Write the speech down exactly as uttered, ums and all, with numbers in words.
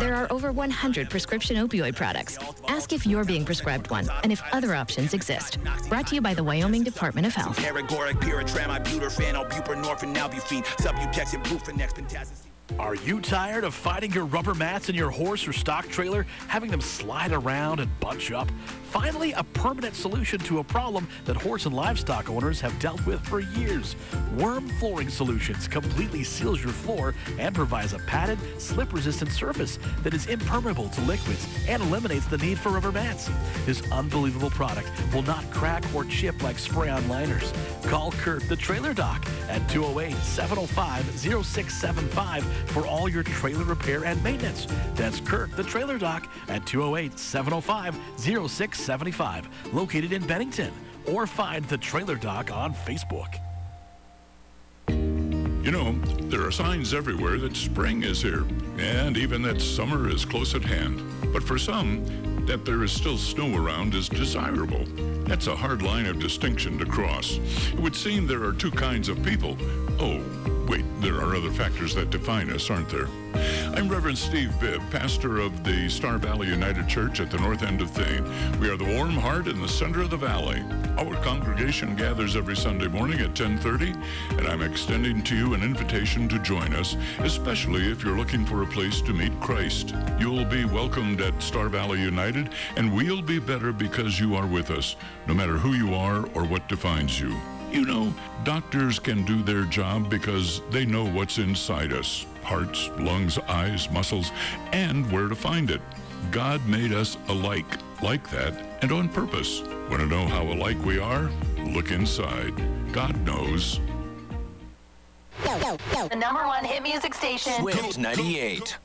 There are over one hundred prescription opioid products. Ask if you're being prescribed one and if other options exist. Brought to you by the Wyoming Department of Health. Are you tired of finding your rubber mats in your horse or stock trailer, having them slide around and bunch up? Finally, a permanent solution to a problem that horse and livestock owners have dealt with for years. Worm Flooring Solutions completely seals your floor and provides a padded, slip-resistant surface that is impermeable to liquids and eliminates the need for rubber mats. This unbelievable product will not crack or chip like spray-on liners. Call Kurt the Trailer Doc at two oh eight, seven oh five, oh six seven five for all your trailer repair and maintenance. That's Kurt the Trailer Doc at two oh eight, seven oh five, oh six seven five, located in Bennington, or find the Trailer Doc on Facebook. You know, there are signs everywhere that spring is here, and even that summer is close at hand. But for some, that there is still snow around is desirable. That's a hard line of distinction to cross. It would seem there are two kinds of people. Oh, wait, there are other factors that define us, aren't there? I'm Reverend Steve Bibb, pastor of the Star Valley United Church at the north end of Thane. We are the warm heart in the center of the valley. Our congregation gathers every Sunday morning at ten thirty, and I'm extending to you an invitation to join us, especially if you're looking for a place to meet Christ. You'll be welcomed at Star Valley United, and we'll be better because you are with us, no matter who you are or what defines you. You know, doctors can do their job because they know what's inside us. Hearts, lungs, eyes, muscles, and where to find it. God made us alike, like that, and on purpose. Want to know how alike we are? Look inside. God knows. The number one hit music station. Swift ninety-eight.